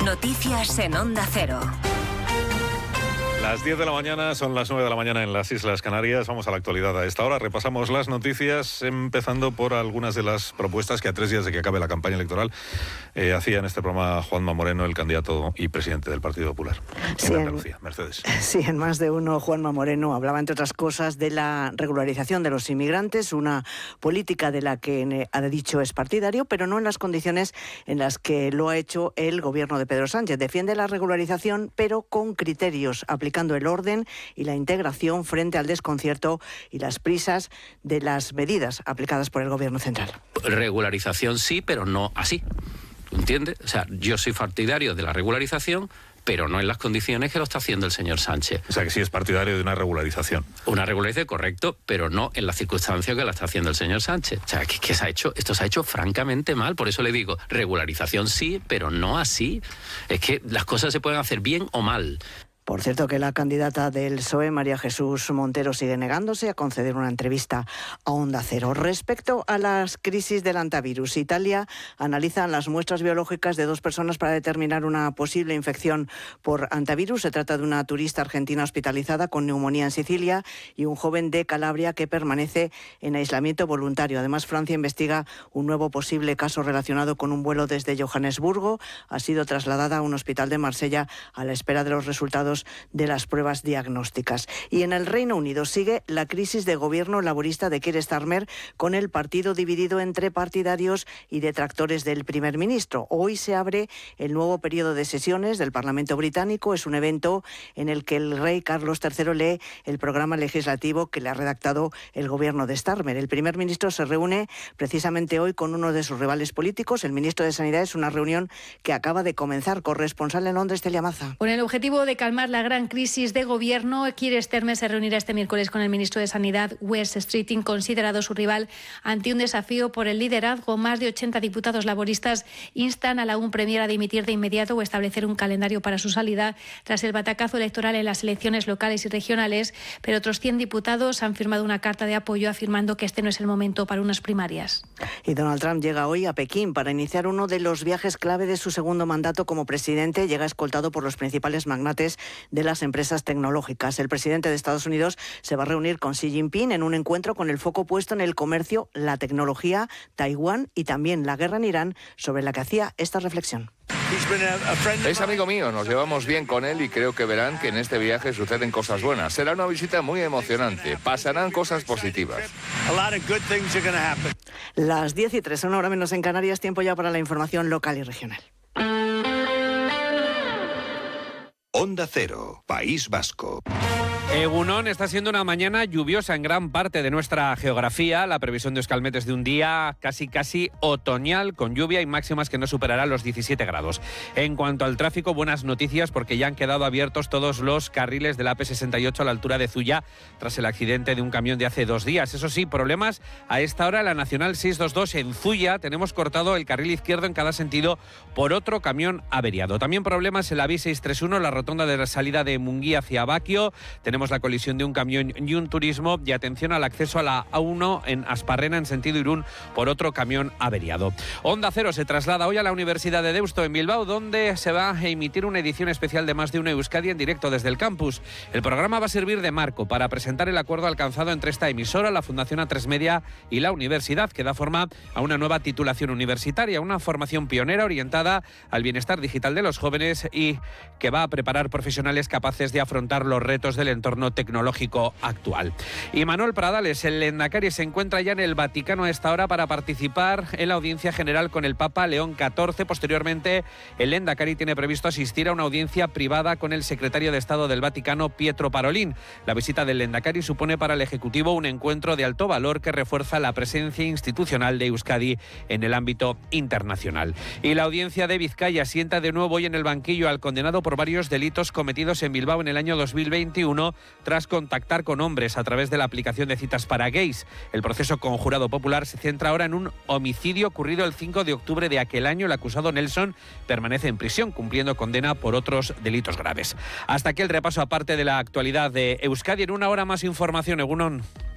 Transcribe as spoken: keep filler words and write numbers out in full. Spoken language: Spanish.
Noticias en Onda Cero. Las diez de la mañana, son las nueve de la mañana en las Islas Canarias. Vamos a la actualidad a esta hora. Repasamos las noticias, empezando por algunas de las propuestas que a tres días de que acabe la campaña electoral eh, hacía en este programa Juanma Moreno, el candidato y presidente del Partido Popular sí, en Andalucía. Mercedes. Sí, en más de uno, Juanma Moreno hablaba, entre otras cosas, de la regularización de los inmigrantes, una política de la que ha dicho es partidario, pero no en las condiciones en las que lo ha hecho el gobierno de Pedro Sánchez. Defiende la regularización, pero con criterios, aplicando el orden y la integración frente al desconcierto y las prisas de las medidas aplicadas por el gobierno central. Regularización sí, pero no así. ¿Entiendes? O sea, yo soy partidario de la regularización, pero no en las condiciones que lo está haciendo el señor Sánchez. O sea, que sí es partidario de una regularización. Una regularización, correcto, pero no en las circunstancias que la está haciendo el señor Sánchez. O sea, que, que se ha hecho, esto se ha hecho francamente mal. Por eso le digo, regularización sí, pero no así. Es que las cosas se pueden hacer bien o mal. Por cierto, que la candidata del P S O E, María Jesús Montero, sigue negándose a conceder una entrevista a Onda Cero. Respecto a las crisis del hantavirus, Italia analiza las muestras biológicas de dos personas para determinar una posible infección por hantavirus. Se trata de una turista argentina hospitalizada con neumonía en Sicilia y un joven de Calabria que permanece en aislamiento voluntario. Además, Francia investiga un nuevo posible caso relacionado con un vuelo desde Johannesburgo. Ha sido trasladada a un hospital de Marsella a la espera de los resultados de las pruebas diagnósticas. Y en el Reino Unido sigue la crisis de gobierno laborista de Keir Starmer, con el partido dividido entre partidarios y detractores del primer ministro. Hoy se abre el nuevo periodo de sesiones del Parlamento británico. Es un evento en el que el rey Carlos tercero lee el programa legislativo que le ha redactado el gobierno de Starmer. El primer ministro se reúne precisamente hoy con uno de sus rivales políticos, el ministro de Sanidad. Es una reunión que acaba de comenzar. Corresponsal en Londres, Celia Maza. Con el objetivo de calmar la gran crisis de gobierno, Keir Starmer se reunirá este miércoles con el ministro de Sanidad, Wes Streeting, considerado su rival, ante un desafío por el liderazgo. Más de ochenta diputados laboristas instan a la U N Premier a dimitir de inmediato o establecer un calendario para su salida tras el batacazo electoral en las elecciones locales y regionales, pero otros cien diputados han firmado una carta de apoyo afirmando que este no es el momento para unas primarias. Y Donald Trump llega hoy a Pekín para iniciar uno de los viajes clave de su segundo mandato como presidente. Llega escoltado por los principales magnates de las empresas tecnológicas. El presidente de Estados Unidos se va a reunir con Xi Jinping en un encuentro con el foco puesto en el comercio, la tecnología, Taiwán y también la guerra en Irán, sobre la que hacía esta reflexión. Es amigo mío, nos llevamos bien con él y creo que verán que en este viaje suceden cosas buenas. Será una visita muy emocionante, pasarán cosas positivas. Las diez y tres, una hora menos en Canarias, tiempo ya para la información local y regional. Onda Cero, País Vasco. Egunon, está siendo una mañana lluviosa en gran parte de nuestra geografía. La previsión de Euskalmet es de un día casi casi otoñal, con lluvia y máximas que no superarán los diecisiete grados. En cuanto al tráfico, buenas noticias porque ya han quedado abiertos todos los carriles de la A P sesenta y ocho a la altura de Zuya tras el accidente de un camión de hace dos días. Eso sí, problemas a esta hora en la Nacional seiscientos veintidós en Zuya. Tenemos cortado el carril izquierdo en cada sentido por otro camión averiado. También problemas en la B seiscientos treinta y uno, la rotonda de la salida de Munguía hacia Baquio. Tenemos la colisión de un camión y un turismo, y atención al acceso a la A uno en Asparrena en sentido Irún por otro camión averiado. Onda Cero se traslada hoy a la Universidad de Deusto en Bilbao, donde se va a emitir una edición especial de Más de Uno Euskadi en directo desde el campus. El programa va a servir de marco para presentar el acuerdo alcanzado entre esta emisora, la Fundación A tres Media y la universidad, que da forma a una nueva titulación universitaria, una formación pionera orientada al bienestar digital de los jóvenes y que va a preparar profesionales capaces de afrontar los retos del entorno tecnológico actual. Y Manuel Pradales, el lehendakari, se encuentra ya en el Vaticano a esta hora para participar en la audiencia general con el Papa León catorce. Posteriormente, el lehendakari tiene previsto asistir a una audiencia privada con el secretario de Estado del Vaticano, Pietro Parolin. La visita del lehendakari supone para el Ejecutivo un encuentro de alto valor que refuerza la presencia institucional de Euskadi en el ámbito internacional. Y la audiencia de Vizcaya sienta de nuevo hoy en el banquillo al condenado por varios delitos cometidos en Bilbao en el año dos mil veintiuno, tras contactar con hombres a través de la aplicación de citas para gays. El proceso con jurado popular se centra ahora en un homicidio ocurrido el cinco de octubre de aquel año. El acusado Nelson permanece en prisión cumpliendo condena por otros delitos graves. Hasta aquí el repaso aparte de la actualidad de Euskadi. En una hora más información, Egunon.